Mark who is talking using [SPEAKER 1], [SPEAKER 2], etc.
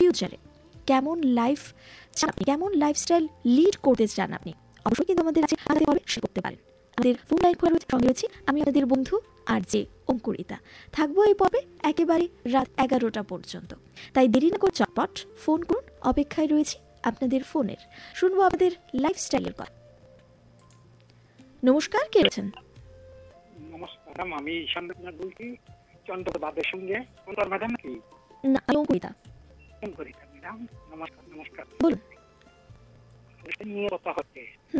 [SPEAKER 1] ফিউচারে কেমন লাইফ চান আপনি, কেমন লাইফস্টাইল লিড করতে চান আপনি, অবশ্যই কিন্তু আমাদের আছে শেয়ার করতে পারেন। আমাদের ফোন লাইন খোলা রয়েছে, সঙ্গে রয়েছে আমি আমাদের বন্ধু আর যে অঙ্কুরিতা। থাকবো এই পর্বে একেবারে রাত 11টা পর্যন্ত, তাই দেরি না করে চটপট ফোন করুন, অপেক্ষায় রয়েছে আপনাদের ফোনের। শুনবো আপনাদের লাইফস্টাইলের কথা। নমস্কার, কে রয়েছেন?
[SPEAKER 2] নমস্কার, আমি ঈশান বলছি চন্দ্রবাদের সঙ্গে। ম্যাডাম নাকি?
[SPEAKER 1] না, আমি অঙ্কুরিতা।
[SPEAKER 2] ম্যাডাম নমস্কার।
[SPEAKER 1] বলুন।
[SPEAKER 2] নিয়ে কথা হচ্ছে